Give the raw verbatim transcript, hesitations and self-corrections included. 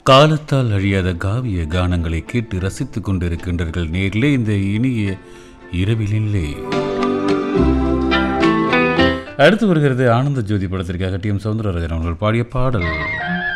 காலத்தால் அழியாத காவிய கானங்களை கேட்டு ரசித்துக் கொண்டிருக்கின்றீர்கள் நேரிலே இந்த இனிய இரவிலே. அடுத்து வருகிறது ஆனந்த ஜோதி படத்திற்காக டி எம் சௌந்தரராஜன் அவர்கள் பாடிய பாடல்.